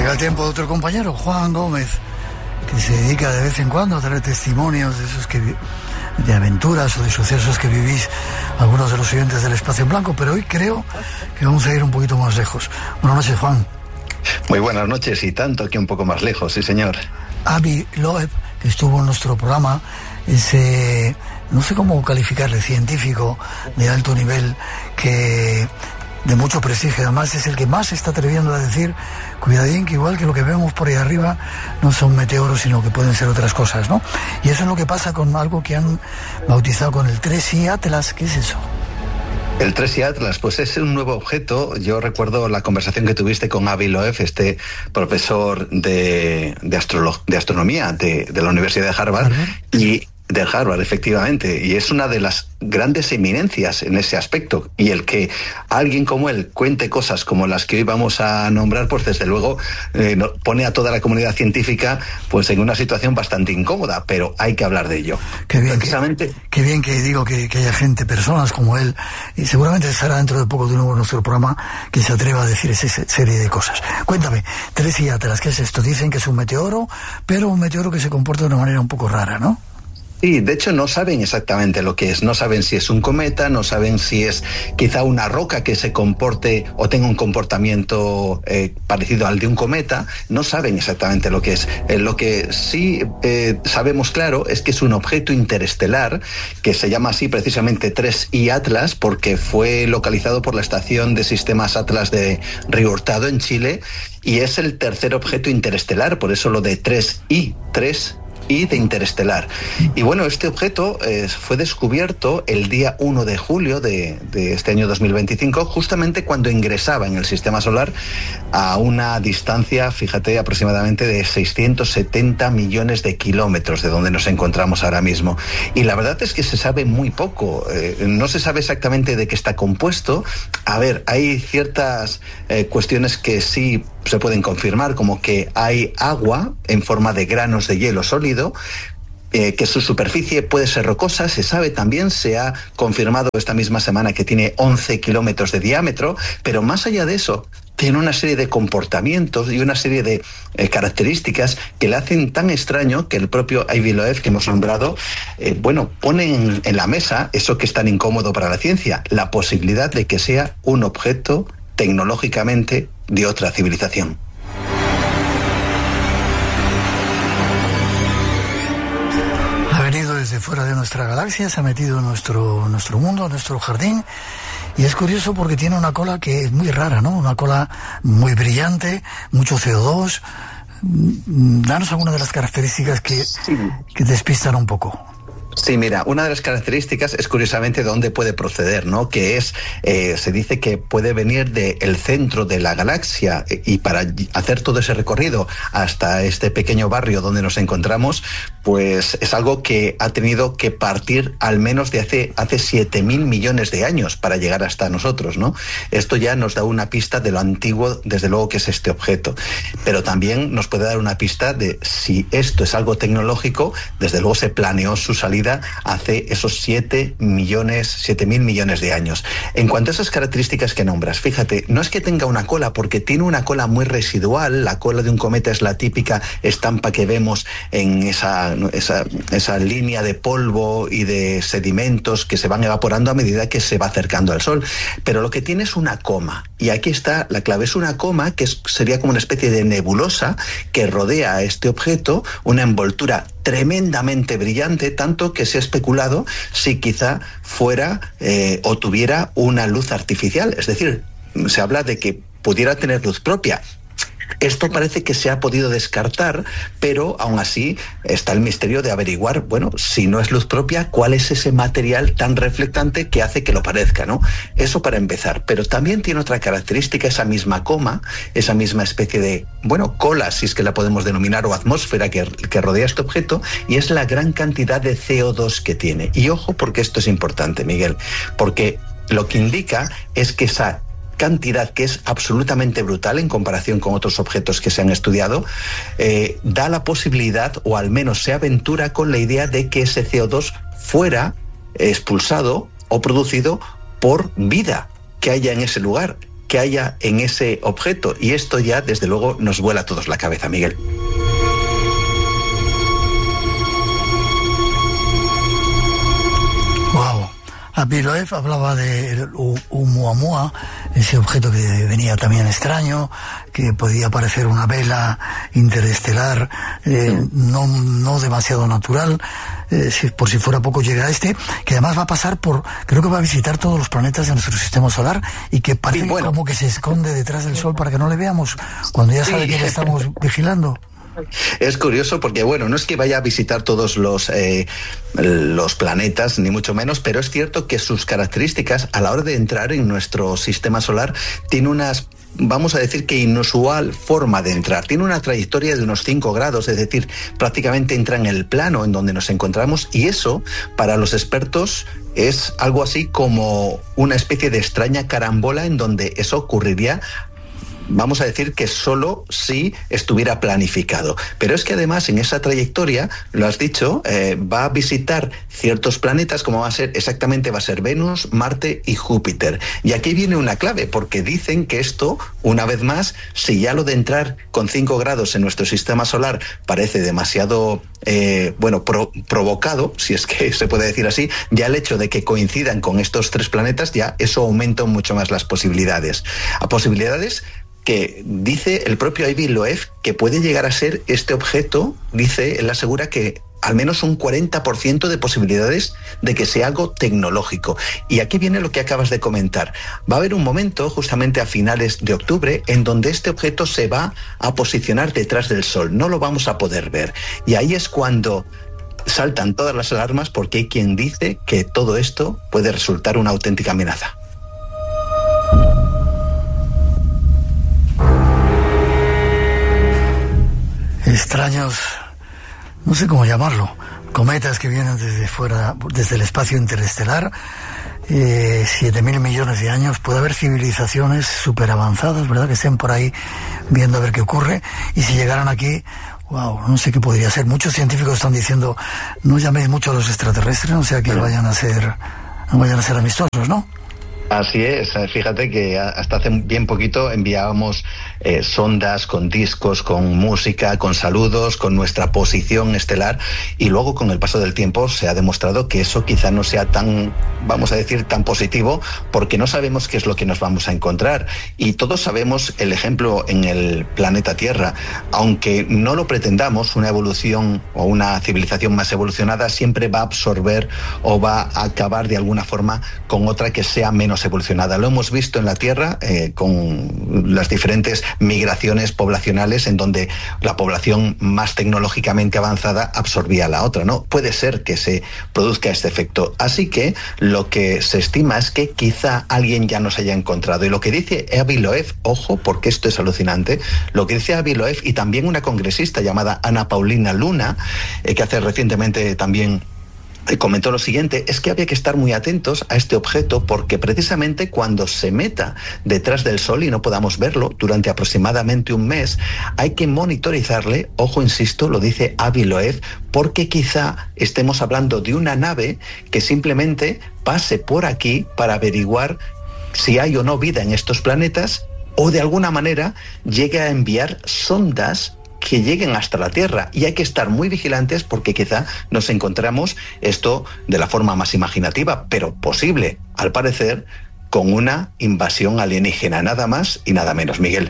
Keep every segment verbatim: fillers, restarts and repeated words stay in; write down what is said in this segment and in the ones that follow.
Llega el tiempo de otro compañero, Juan Gómez, que se dedica de vez en cuando a traer testimonios de esos que de aventuras o de sucesos que vivís algunos de los oyentes del Espacio en Blanco, pero hoy creo que vamos a ir un poquito más lejos. Buenas noches, Juan. Muy buenas noches, y tanto que un poco más lejos, sí señor. Avi Loeb, que estuvo en nuestro programa, ese, no sé cómo calificarle, científico de alto nivel, que de mucho prestigio, además es el que más se está atreviendo a decir, cuidadín, que igual que lo que vemos por ahí arriba no son meteoros, sino que pueden ser otras cosas, ¿no? Y eso es lo que pasa con algo que han bautizado con el tres I Atlas. ¿Qué es eso? El tres I Atlas, pues es un nuevo objeto. Yo recuerdo la conversación que tuviste con Avi Loeb, este profesor de, de, astrolo, de astronomía de, de la Universidad de Harvard, uh-huh. y de Harvard, efectivamente, y es una de las grandes eminencias en ese aspecto, y el que alguien como él cuente cosas como las que hoy vamos a nombrar, pues desde luego eh, pone a toda la comunidad científica pues en una situación bastante incómoda, pero hay que hablar de ello. Qué bien, Precisamente... qué, qué bien que digo que, que haya gente, personas como él, y seguramente estará dentro de poco de nuevo en nuestro programa, que se atreva a decir esa serie de cosas. Cuéntame, tres I Atlas, ¿qué es esto? Dicen que es un meteoro, pero un meteoro que se comporta de una manera un poco rara, ¿no? Sí, de hecho no saben exactamente lo que es, no saben si es un cometa, no saben si es quizá una roca que se comporte o tenga un comportamiento eh, parecido al de un cometa, no saben exactamente lo que es. Eh, lo que sí eh, sabemos claro es que es un objeto interestelar que se llama así precisamente tres I Atlas porque fue localizado por la Estación de Sistemas Atlas de Río Hurtado en Chile y es el tercer objeto interestelar, por eso lo de tres I, tres y de interestelar. Y bueno, este objeto eh, fue descubierto el día uno de julio de, de este año dos mil veinticinco, justamente cuando ingresaba en el sistema solar a una distancia, fíjate, aproximadamente de seiscientos setenta millones de kilómetros de donde nos encontramos ahora mismo. Y la verdad es que se sabe muy poco, eh, no se sabe exactamente de qué está compuesto. A ver, hay ciertas eh, cuestiones que sí se pueden confirmar, como que hay agua en forma de granos de hielo sólido, eh, que su superficie puede ser rocosa. Se sabe también, se ha confirmado esta misma semana que tiene once kilómetros de diámetro, pero más allá de eso, tiene una serie de comportamientos y una serie de eh, características que le hacen tan extraño que el propio Avi Loeb, que hemos nombrado, eh, bueno, pone en, en la mesa eso que es tan incómodo para la ciencia, la posibilidad de que sea un objeto tecnológicamente de otra civilización. Ha venido desde fuera de nuestra galaxia, se ha metido en nuestro, nuestro mundo, en nuestro jardín, y es curioso porque tiene una cola que es muy rara, ¿no? Una cola muy brillante, mucho C O dos. Danos alguna de las características que, sí. que despistan un poco. Sí, mira, una de las características es curiosamente de dónde puede proceder, ¿no? Que es, eh, se dice que puede venir del centro de la galaxia y para hacer todo ese recorrido hasta este pequeño barrio donde nos encontramos, pues es algo que ha tenido que partir al menos de hace, hace siete mil millones de años para llegar hasta nosotros, ¿no? Esto ya nos da una pista de lo antiguo, desde luego, que es este objeto. Pero también nos puede dar una pista de si esto es algo tecnológico, desde luego se planeó su salida hace esos siete millones, siete mil millones de años. En cuanto a esas características que nombras, fíjate, no es que tenga una cola, porque tiene una cola muy residual. La cola de un cometa es la típica estampa que vemos en esa, esa, esa línea de polvo y de sedimentos que se van evaporando a medida que se va acercando al Sol. Pero lo que tiene es una coma, y aquí está la clave, es una coma que es, sería como una especie de nebulosa que rodea a este objeto, una envoltura tremendamente brillante, tanto que se ha especulado si quizá fuera eh, o tuviera una luz artificial, es decir, se habla de que pudiera tener luz propia. Esto parece que se ha podido descartar, pero aún así está el misterio de averiguar, bueno, si no es luz propia, cuál es ese material tan reflectante que hace que lo parezca, ¿no? Eso para empezar. Pero también tiene otra característica, esa misma coma, esa misma especie de, bueno, cola, si es que la podemos denominar, o atmósfera que, que rodea este objeto, y es la gran cantidad de C O dos que tiene. Y ojo, porque esto es importante, Miguel, porque lo que indica es que esa cantidad, que es absolutamente brutal en comparación con otros objetos que se han estudiado, eh, da la posibilidad, o al menos se aventura con la idea de que ese C O dos fuera expulsado o producido por vida que haya en ese lugar, que que haya en ese objeto. Y esto ya, desde luego, nos vuela a todos la cabeza, Miguel. Wow. Avi Loeb hablaba de Oumuamua, ese objeto que venía también extraño, que podía parecer una vela interestelar, eh, no, no demasiado natural, eh, si, por si fuera poco llega este, que además va a pasar por, creo que va a visitar todos los planetas de nuestro sistema solar y que parece bueno. como que se esconde detrás del Sol para que no le veamos cuando ya sabe sí. que le estamos vigilando. Es curioso porque, bueno, no es que vaya a visitar todos los, eh, los planetas, ni mucho menos, pero es cierto que sus características a la hora de entrar en nuestro sistema solar tiene unas, vamos a decir que inusual forma de entrar. Tiene una trayectoria de unos cinco grados, es decir, prácticamente entra en el plano en donde nos encontramos, y eso, para los expertos, es algo así como una especie de extraña carambola en donde eso ocurriría, vamos a decir que solo si estuviera planificado. Pero es que además en esa trayectoria, lo has dicho, eh, va a visitar ciertos planetas, como va a ser exactamente, va a ser Venus, Marte y Júpiter. Y aquí viene una clave, porque dicen que esto, una vez más, si ya lo de entrar con cinco grados en nuestro sistema solar parece demasiado, eh, bueno, pro, provocado, si es que se puede decir así, ya el hecho de que coincidan con estos tres planetas, ya eso aumenta mucho más las posibilidades. A posibilidades que dice el propio Avi Loeb que puede llegar a ser este objeto, dice, él asegura que al menos un cuarenta por ciento de posibilidades de que sea algo tecnológico. Y aquí viene lo que acabas de comentar. Va a haber un momento, justamente a finales de octubre, en donde este objeto se va a posicionar detrás del Sol. No lo vamos a poder ver. Y ahí es cuando saltan todas las alarmas, porque hay quien dice que todo esto puede resultar una auténtica amenaza. Extraños, no sé cómo llamarlo, cometas que vienen desde fuera, desde el espacio interestelar, eh, siete mil millones de años. Puede haber civilizaciones súper avanzadas, ¿verdad?, que estén por ahí viendo a ver qué ocurre, y si llegaran aquí, wow, no sé qué podría ser. Muchos científicos están diciendo, no llaméis mucho a los extraterrestres, no sea que vayan a ser, no vayan a ser amistosos, ¿no? Así es, fíjate que hasta hace bien poquito enviábamos eh, sondas con discos, con música, con saludos, con nuestra posición estelar, y luego con el paso del tiempo se ha demostrado que eso quizá no sea tan, vamos a decir, tan positivo, porque no sabemos qué es lo que nos vamos a encontrar. Y todos sabemos el ejemplo en el planeta Tierra. Aunque no lo pretendamos, una evolución o una civilización más evolucionada siempre va a absorber o va a acabar de alguna forma con otra que sea menos evolucionada. Lo hemos visto en la Tierra eh, con las diferentes migraciones poblacionales, en donde la población más tecnológicamente avanzada absorbía a la otra, ¿no? Puede ser que se produzca este efecto. Así que lo que se estima es que quizá alguien ya nos haya encontrado. Y lo que dice Avi Loeb, ojo, porque esto es alucinante, lo que dice Avi Loeb, y también una congresista llamada Ana Paulina Luna, eh, que hace recientemente también comentó lo siguiente, es que había que estar muy atentos a este objeto, porque precisamente cuando se meta detrás del Sol y no podamos verlo durante aproximadamente un mes, hay que monitorizarle, ojo, insisto, lo dice Avi Loeb, porque quizá estemos hablando de una nave que simplemente pase por aquí para averiguar si hay o no vida en estos planetas, o de alguna manera llegue a enviar sondas que lleguen hasta la Tierra, y hay que estar muy vigilantes, porque quizá nos encontramos esto de la forma más imaginativa, pero posible, al parecer, con una invasión alienígena, nada más y nada menos, Miguel.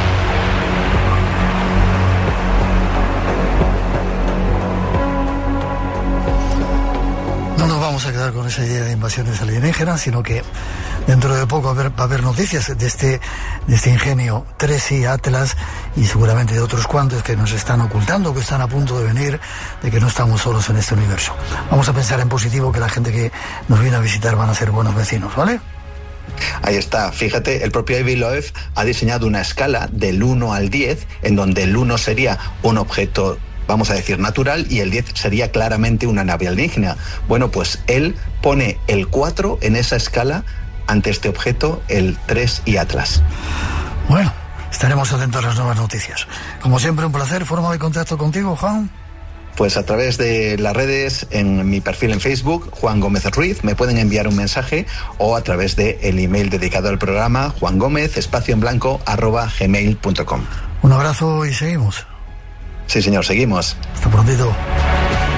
No nos vamos a quedar con esa idea de invasiones alienígenas, sino que dentro de poco va a haber, va a haber noticias de este, de este ingenio tres i Atlas, y seguramente de otros cuantos que nos están ocultando, que están a punto de venir, de que no estamos solos en este universo. Vamos a pensar en positivo, que la gente que nos viene a visitar van a ser buenos vecinos, ¿vale? Ahí está, fíjate, el propio Avi Loeb ha diseñado una escala del uno al diez, en donde el uno sería un objeto, vamos a decir, natural, y el diez sería claramente una nave alienígena. Bueno, pues él pone el cuatro en esa escala ante este objeto, el tres i Atlas. Bueno, estaremos atentos a las nuevas noticias. Como siempre, un placer. ¿Forma de contacto contigo, Juan? Pues a través de las redes, en mi perfil en Facebook, Juan Gómez Ruiz, me pueden enviar un mensaje, o a través del email dedicado al programa, Juan Gómez, espacio en blanco, arroba gmail punto com. Un abrazo y seguimos. Sí, señor, seguimos. Hasta prontito.